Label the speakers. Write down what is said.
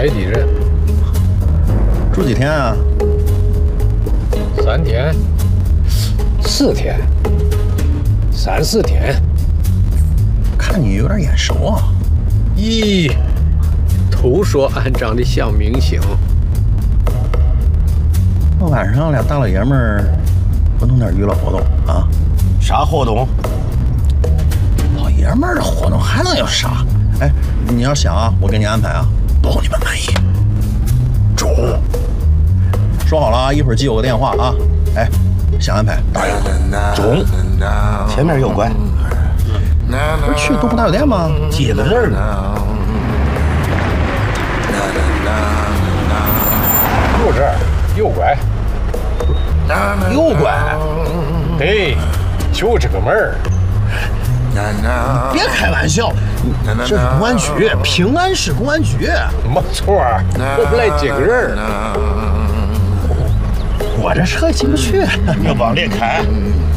Speaker 1: 外地人。
Speaker 2: 住几天啊
Speaker 1: ？3天、4天、3、4天。
Speaker 2: 看你有点眼熟啊。
Speaker 1: 咦，都说俺长得像明星。
Speaker 2: 晚上俩大老爷们儿不弄点娱乐活动啊？
Speaker 3: 啥活动？
Speaker 2: 老爷们儿的活动还能有啥？哎，你要想啊，我给你安排啊，包你们满意。中，说好了啊，一会儿记我个电话啊。哎，想安排答应。
Speaker 3: 中，前面右拐。
Speaker 2: 不是去东湖大酒店吗？
Speaker 3: 记个字儿呢。
Speaker 1: 路这儿右拐。
Speaker 2: 右拐？
Speaker 1: 对，就这个门儿。
Speaker 2: 别开玩笑，这是公安局，平安市公安局。
Speaker 1: 没错，我们来接个人儿。
Speaker 2: 我这车进不去，
Speaker 3: 要往里开。